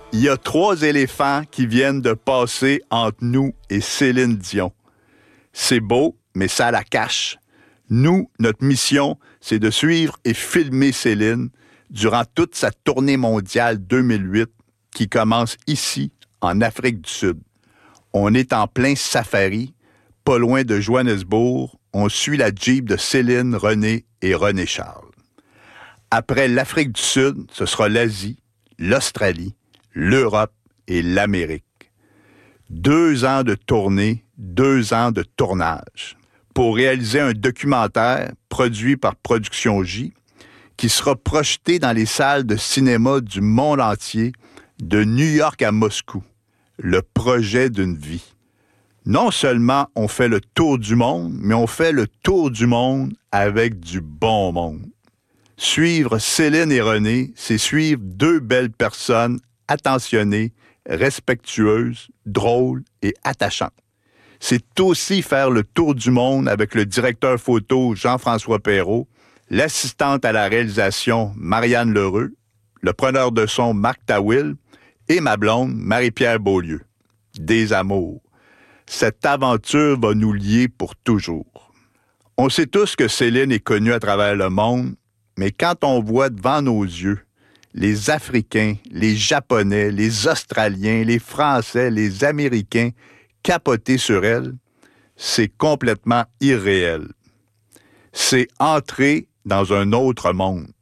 Il y a 3 éléphants qui viennent de passer entre nous et Céline Dion. C'est beau, mais ça la cache. Nous, notre mission, c'est de suivre et filmer Céline durant toute sa tournée mondiale 2008 qui commence ici, en Afrique du Sud. On est en plein safari, pas loin de Johannesburg. On suit la Jeep de Céline, René et René Charles. Après l'Afrique du Sud, ce sera l'Asie, l'Australie, l'Europe et l'Amérique. 2 ans de tournée, 2 ans de tournage pour réaliser un documentaire produit par Production J qui sera projeté dans les salles de cinéma du monde entier, de New York à Moscou. Le projet d'une vie. Non seulement on fait le tour du monde, mais on fait le tour du monde avec du bon monde. Suivre Céline et René, c'est suivre 2 belles personnes attentionnées, respectueuses, drôles et attachantes. C'est aussi faire le tour du monde avec le directeur photo Jean-François Perrault, l'assistante à la réalisation Marianne Lheureux, le preneur de son Marc Tawil et ma blonde Marie-Pierre Beaulieu. Des amours. Cette aventure va nous lier pour toujours. On sait tous que Céline est connue à travers le monde, mais quand on voit devant nos yeux les Africains, les Japonais, les Australiens, les Français, les Américains capoter sur elle, c'est complètement irréel. C'est entrer dans un autre monde.